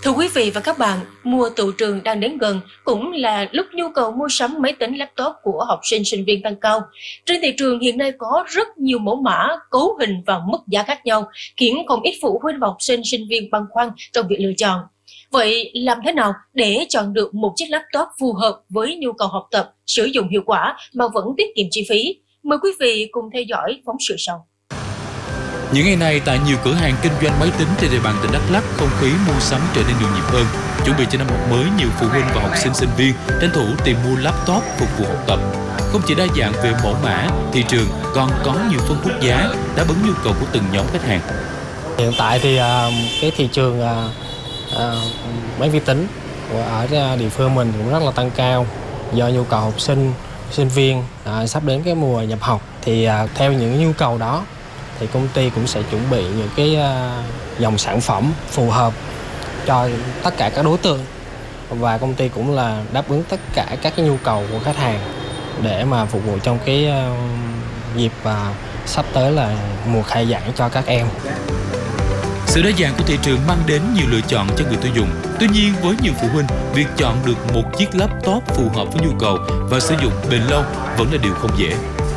Thưa quý vị và các bạn, mùa tựu trường đang đến gần, cũng là lúc nhu cầu mua sắm máy tính laptop của học sinh sinh viên tăng cao. Trên thị trường hiện nay có rất nhiều mẫu mã, cấu hình và mức giá khác nhau, khiến không ít phụ huynh và học sinh sinh viên băn khoăn trong việc lựa chọn. Vậy làm thế nào để chọn được một chiếc laptop phù hợp với nhu cầu học tập, sử dụng hiệu quả mà vẫn tiết kiệm chi phí? Mời quý vị cùng theo dõi phóng sự sau. Những ngày này, tại nhiều cửa hàng kinh doanh máy tính trên địa bàn tỉnh Đắk Lắk, không khí mua sắm trở nên nhộn nhịp hơn. Chuẩn bị cho năm học mới, nhiều phụ huynh và học sinh sinh viên tranh thủ tìm mua laptop phục vụ học tập. Không chỉ đa dạng về mẫu mã, thị trường còn có nhiều phân khúc giá đáp ứng nhu cầu của từng nhóm khách hàng. Hiện tại thì cái thị trường máy vi tính ở địa phương mình cũng rất là tăng cao do nhu cầu học sinh, sinh viên sắp đến cái mùa nhập học. Thì theo những nhu cầu đó thì công ty cũng sẽ chuẩn bị những cái dòng sản phẩm phù hợp cho tất cả các đối tượng, và công ty cũng là đáp ứng tất cả các cái nhu cầu của khách hàng để mà phục vụ trong cái dịp sắp tới là mùa khai giảng cho các em. Sự đa dạng của thị trường mang đến nhiều lựa chọn cho người tiêu dùng. Tuy nhiên, với nhiều phụ huynh, việc chọn được một chiếc laptop phù hợp với nhu cầu và sử dụng bền lâu vẫn là điều không dễ.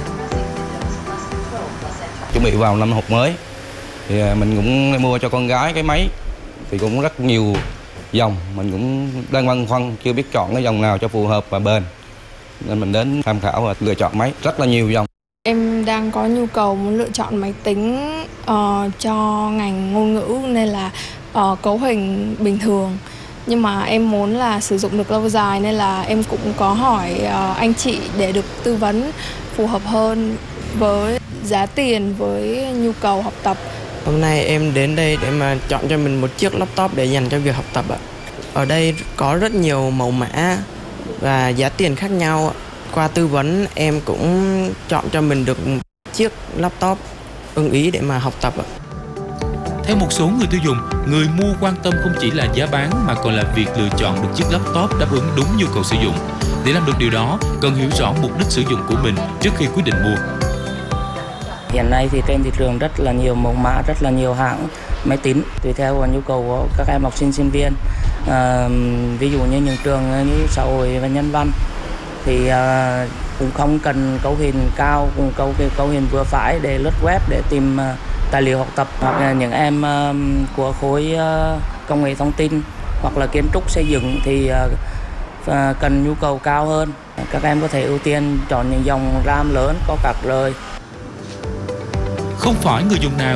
Chuẩn bị vào năm học mới thì mình cũng mua cho con gái cái máy thì cũng rất nhiều dòng, mình cũng đang băn khoăn chưa biết chọn cái dòng nào cho phù hợp và bền, nên mình đến tham khảo và lựa chọn máy rất là nhiều dòng. Em đang có nhu cầu muốn lựa chọn máy tính cho ngành ngôn ngữ nên là cấu hình bình thường, nhưng mà em muốn là sử dụng được lâu dài nên là em cũng có hỏi anh chị để được tư vấn phù hợp hơn với giá tiền, với nhu cầu học tập. Hôm nay em đến đây để mà chọn cho mình một chiếc laptop để dành cho việc học tập ạ. Ở đây có rất nhiều mẫu mã và giá tiền khác nhau. Qua tư vấn em cũng chọn cho mình được một chiếc laptop ưng ý để mà học tập ạ. Theo một số người tiêu dùng, người mua quan tâm không chỉ là giá bán mà còn là việc lựa chọn được chiếc laptop đáp ứng đúng nhu cầu sử dụng. Để làm được điều đó, cần hiểu rõ mục đích sử dụng của mình trước khi quyết định mua. Hiện nay thì trên thị trường rất là nhiều mẫu mã, rất là nhiều hãng máy tính tùy theo nhu cầu của các em học sinh sinh viên. Ví dụ như những trường như xã hội và nhân văn thì cũng không cần cấu hình cao, cũng cấu hình vừa phải để lướt web để tìm tài liệu học tập, hoặc là những em của khối công nghệ thông tin hoặc là kiến trúc xây dựng thì cần nhu cầu cao hơn. Các em có thể ưu tiên chọn những dòng RAM lớn có card lời. Không phải người dùng nào